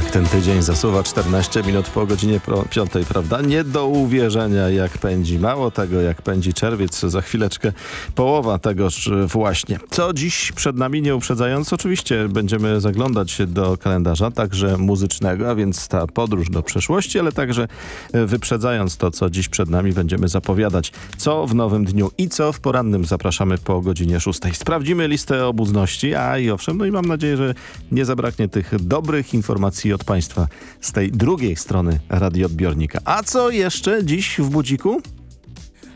Jak ten tydzień zasuwa 14 minut po godzinie 5, prawda? Nie do uwierzenia, jak pędzi. Mało tego, jak pędzi czerwiec. Za chwileczkę połowa tegoż właśnie. Co dziś przed nami, nie uprzedzając, oczywiście będziemy zaglądać do kalendarza, także muzycznego, a więc ta podróż do przeszłości, ale także wyprzedzając to, co dziś przed nami, będziemy zapowiadać, co w nowym dniu i co w porannym. Zapraszamy po godzinie 6. Sprawdzimy listę obudności, a i owszem, no i mam nadzieję, że nie zabraknie tych dobrych informacji od Państwa z tej drugiej strony radioodbiornika. A co jeszcze dziś w budziku?